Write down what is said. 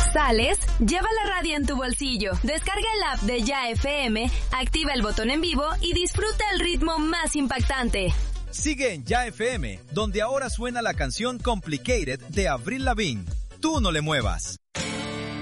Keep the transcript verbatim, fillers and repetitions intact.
¿Sales? Lleva la radio en tu bolsillo. Descarga el app de Ya F M, activa el botón en vivo y disfruta el ritmo más impactante. Sigue en Ya F M, donde ahora suena la canción Complicated de Avril Lavigne. Tú no le muevas.